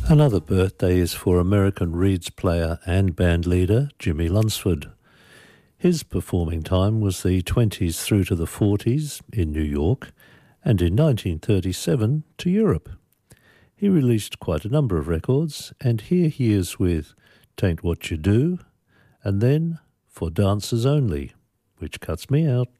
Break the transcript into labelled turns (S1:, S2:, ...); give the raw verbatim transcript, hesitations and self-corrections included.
S1: Another birthday is for American Reeds player and band leader Jimmy Lunsford. His performing time was the twenties through to the forties in New York, and in nineteen thirty-seven to Europe. He released quite a number of records, and here he is with "Tain't What You Do," and then "For Dancers Only," which cuts me out.